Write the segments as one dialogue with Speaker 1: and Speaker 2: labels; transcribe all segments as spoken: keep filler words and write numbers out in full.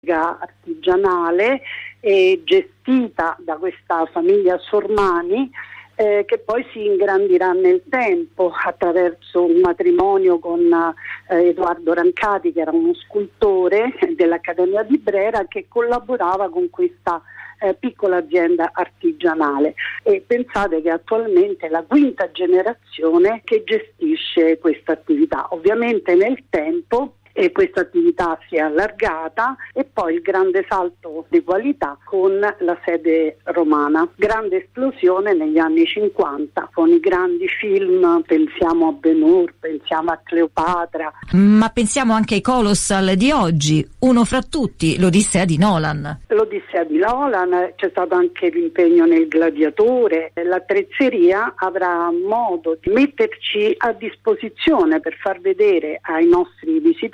Speaker 1: artigianale e gestita da questa famiglia Sormani, eh, che poi si ingrandirà nel tempo attraverso un matrimonio con eh, Edoardo Rancati, che era uno scultore dell'Accademia di Brera che collaborava con questa eh, piccola azienda artigianale. E pensate che attualmente è la quinta generazione che gestisce questa attività. Ovviamente nel tempo e questa attività si è allargata, e poi il grande salto di qualità con la sede romana. Grande esplosione negli anni cinquanta con i grandi film, pensiamo a Ben-Hur, pensiamo a Cleopatra.
Speaker 2: Ma pensiamo anche ai colossal di oggi, uno fra tutti, l'Odissea di Nolan.
Speaker 1: L'Odissea di Nolan, c'è stato anche l'impegno nel Gladiatore. L'attrezzeria avrà modo di metterci a disposizione per far vedere ai nostri visitatori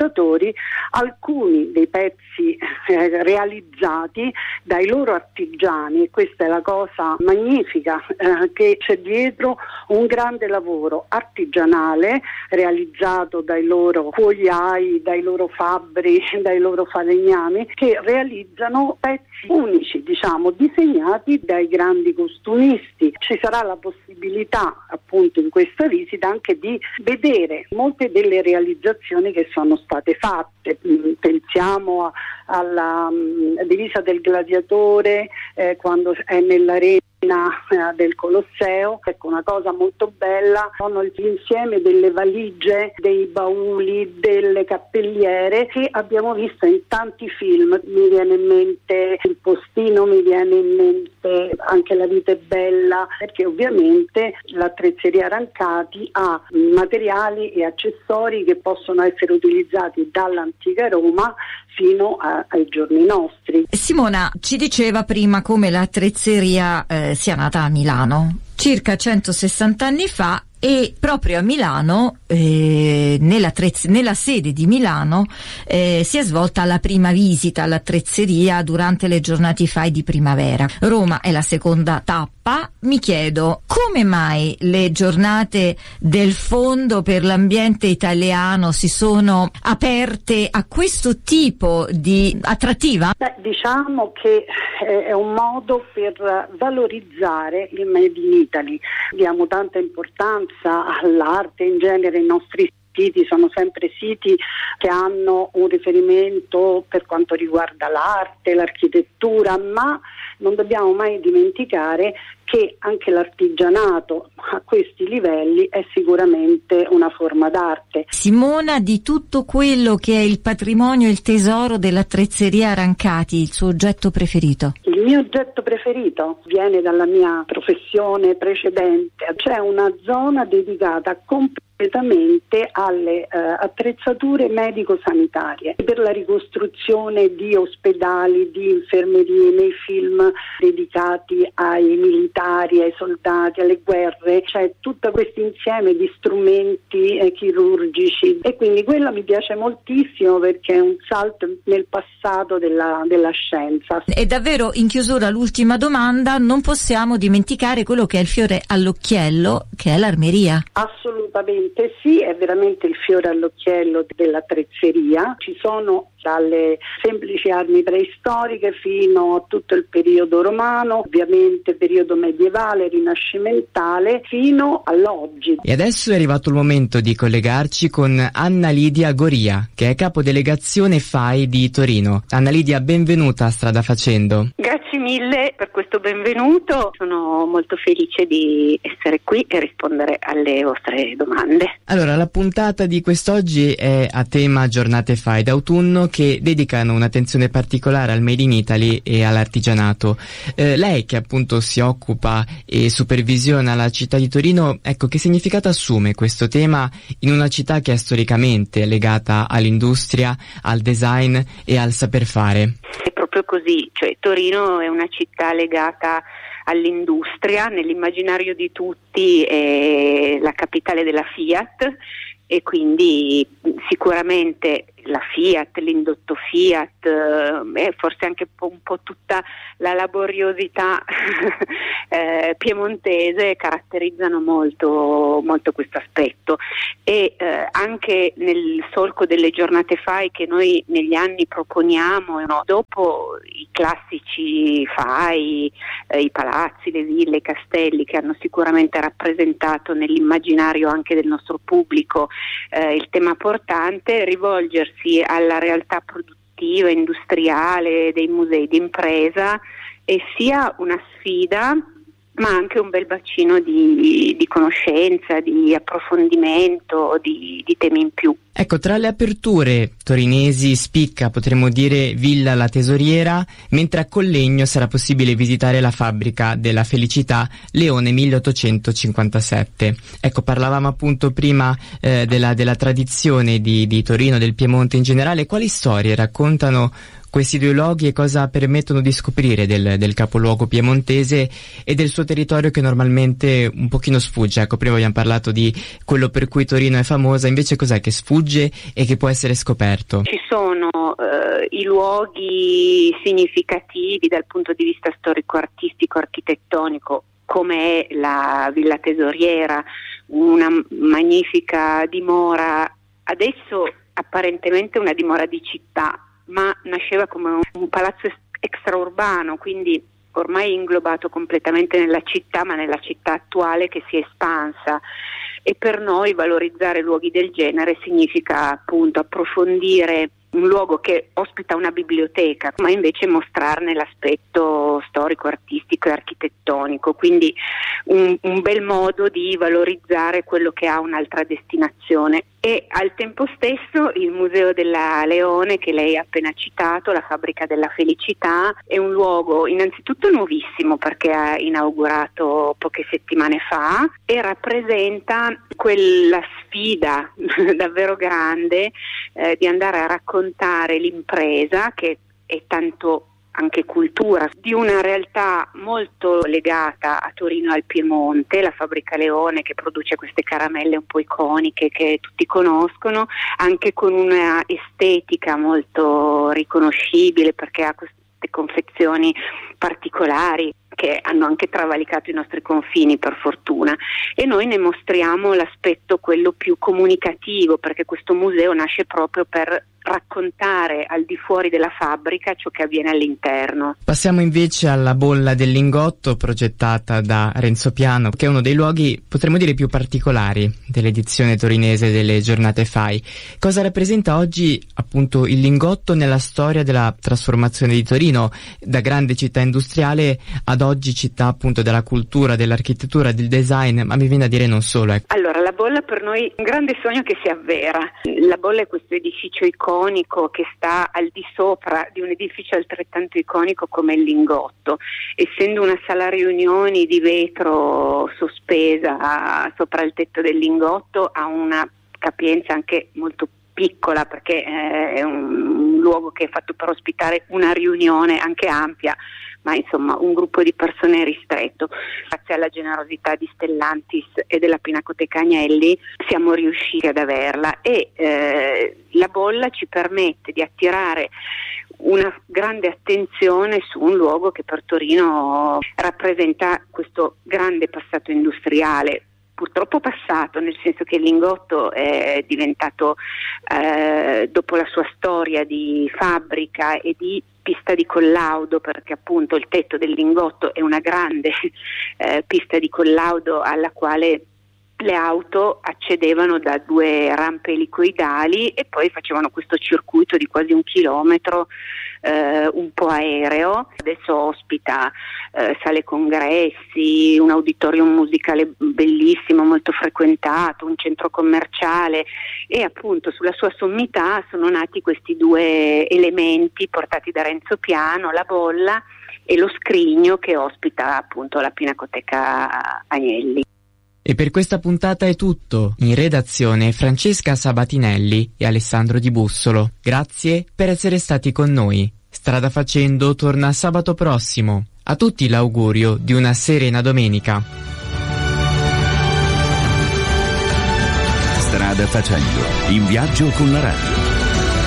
Speaker 1: alcuni dei pezzi eh, realizzati dai loro artigiani, e questa è la cosa magnifica, eh, che c'è dietro un grande lavoro artigianale realizzato dai loro cuoiai, dai loro fabbri, dai loro falegnami, che realizzano pezzi unici, diciamo, disegnati dai grandi costumisti. Ci sarà la possibilità appunto in questa visita anche di vedere molte delle realizzazioni che sono state fatte. Pensiamo alla um, divisa del gladiatore eh, quando è nell'arena eh, del Colosseo. Ecco, una cosa molto bella sono l'insieme delle valigie, dei bauli, delle cappelliere che abbiamo visto in tanti film. Mi viene in mente Il Postino, mi viene in mente anche La vita è bella, perché ovviamente l'attrezzeria Rancati ha materiali e accessori che possono essere utilizzati dall'antica Roma fino a, ai giorni nostri.
Speaker 2: Simona ci diceva prima come l'attrezzeria eh, sia nata a Milano circa centosessanta anni fa, e proprio a Milano, eh, nella, trez- nella sede di Milano, eh, si è svolta la prima visita all'attrezzeria durante le giornate F A I di primavera. Roma è la seconda tappa. Mi chiedo come mai le giornate del Fondo per l'Ambiente Italiano si sono aperte a questo tipo di attrattiva?
Speaker 1: Beh, diciamo che è un modo per valorizzare il Made in Italy. Diamo tanta importanza all'arte in genere. I nostri siti sono sempre siti che hanno un riferimento per quanto riguarda l'arte, l'architettura, ma non dobbiamo mai dimenticare che anche l'artigianato a questi livelli è sicuramente una forma d'arte.
Speaker 2: Simona, di tutto quello che è il patrimonio e il tesoro dell'attrezzeria Rancati, il suo oggetto preferito?
Speaker 1: Il mio oggetto preferito viene dalla mia professione precedente. C'è una zona dedicata completamente alle eh, attrezzature medico-sanitarie per la ricostruzione di ospedali, di infermerie, nei film dedicati ai militari, ai soldati, alle guerre. C'è tutto questo insieme di strumenti eh, chirurgici, e quindi quello mi piace moltissimo perché è un salto nel passato della, della scienza.
Speaker 2: E davvero, in chiusura, l'ultima domanda: non possiamo dimenticare quello che è il fiore all'occhiello, che è l'armeria.
Speaker 1: Assolutamente sì, è veramente il fiore all'occhiello dell'attrezzeria. Ci sono dalle semplici armi preistoriche fino a tutto il periodo romano, ovviamente periodo medievale, rinascimentale, fino all'oggi.
Speaker 3: E adesso è arrivato il momento di collegarci con Anna Lidia Goria, che è capodelegazione F A I di Torino. Anna Lidia, benvenuta a Strada Facendo.
Speaker 4: Grazie mille per questo benvenuto, sono molto felice di essere qui e rispondere alle vostre domande.
Speaker 3: Allora, la puntata di quest'oggi è a tema giornate F A I d'autunno, che dedicano un'attenzione particolare al Made in Italy e all'artigianato. Eh, lei che appunto si occupa e supervisiona la città di Torino, ecco, che significato assume questo tema in una città che è storicamente legata all'industria, al design e al saper fare?
Speaker 4: È proprio così, cioè Torino è una città legata all'industria, nell'immaginario di tutti è la capitale della Fiat, e quindi sicuramente la Fiat, l'indotto Fiat eh, e forse anche un po', un po' tutta la laboriosità eh, piemontese caratterizzano molto, molto questo aspetto. E eh, anche nel solco delle giornate F A I che noi negli anni proponiamo, no? Dopo i classici F A I, eh, i palazzi, le ville, i castelli che hanno sicuramente rappresentato nell'immaginario anche del nostro pubblico eh, il tema portante, rivolgersi alla realtà produttiva, industriale, dei musei d'impresa e sia una sfida ma anche un bel bacino di, di conoscenza, di approfondimento, di, di temi in più.
Speaker 3: Ecco, tra le aperture torinesi spicca, potremmo dire, Villa La Tesoriera, mentre a Collegno sarà possibile visitare la fabbrica della felicità Leone milleottocentocinquantasette. Ecco, parlavamo appunto prima eh, della, della tradizione di, di Torino, del Piemonte in generale. Quali storie raccontano questi due luoghi e cosa permettono di scoprire del, del capoluogo piemontese e del suo territorio che normalmente un pochino sfugge? Ecco, prima abbiamo parlato di quello per cui Torino è famosa, invece cos'è che sfugge e che può essere scoperto?
Speaker 4: Ci sono eh, i luoghi significativi dal punto di vista storico-artistico, architettonico, come è la Villa Tesoriera, una magnifica dimora, adesso apparentemente una dimora di città, ma nasceva come un, un palazzo extraurbano, quindi ormai inglobato completamente nella città, ma nella città attuale che si è espansa. E per noi valorizzare luoghi del genere significa appunto approfondire un luogo che ospita una biblioteca, ma invece mostrarne l'aspetto storico, artistico e architettonico, quindi un, un bel modo di valorizzare quello che ha un'altra destinazione. E al tempo stesso il Museo della Leone, che lei ha appena citato, la Fabbrica della Felicità, è un luogo innanzitutto nuovissimo perché ha inaugurato poche settimane fa e rappresenta quella sfida davvero grande eh, di andare a raccontare l'impresa, che è tanto anche cultura, di una realtà molto legata a Torino e al Piemonte, la Fabbrica Leone che produce queste caramelle un po' iconiche che tutti conoscono, anche con una estetica molto riconoscibile perché ha queste confezioni particolari che hanno anche travalicato i nostri confini per fortuna, e noi ne mostriamo l'aspetto quello più comunicativo, perché questo museo nasce proprio per raccontare al di fuori della fabbrica ciò che avviene all'interno.
Speaker 3: Passiamo invece alla Bolla del Lingotto, progettata da Renzo Piano, che è uno dei luoghi, potremmo dire, più particolari dell'edizione torinese delle giornate F A I. Cosa rappresenta oggi appunto il Lingotto nella storia della trasformazione di Torino, da grande città industriale ad oggi città appunto della cultura, dell'architettura, del design, ma mi viene a dire non solo. Ecco.
Speaker 4: Allora, la Bolla per noi è un grande sogno che si avvera. La Bolla è questo edificio iconico che sta al di sopra di un edificio altrettanto iconico come il Lingotto, essendo una sala riunioni di vetro sospesa sopra il tetto del Lingotto, ha una capienza anche molto piccola perché è un luogo che è fatto per ospitare una riunione anche ampia, ma insomma un gruppo di persone ristretto. Grazie alla generosità di Stellantis e della Pinacoteca Agnelli siamo riusciti ad averla, e eh, la Bolla ci permette di attirare una grande attenzione su un luogo che per Torino rappresenta questo grande passato industriale, purtroppo passato, nel senso che il Lingotto è diventato, eh, dopo la sua storia di fabbrica e di pista di collaudo, perché appunto il tetto del Lingotto è una grande eh, pista di collaudo alla quale le auto accedevano da due rampe elicoidali e poi facevano questo circuito di quasi un chilometro eh, un po' aereo. Adesso ospita eh, sale congressi, un auditorium musicale bellissimo, molto frequentato, un centro commerciale, e appunto sulla sua sommità sono nati questi due elementi portati da Renzo Piano, la Bolla e lo Scrigno che ospita appunto la Pinacoteca Agnelli.
Speaker 3: E per questa puntata è tutto. In redazione Francesca Sabatinelli e Alessandro Di Bussolo. Grazie per essere stati con noi. Strada Facendo torna sabato prossimo. A tutti l'augurio di una serena domenica.
Speaker 5: Strada Facendo, in viaggio con la radio.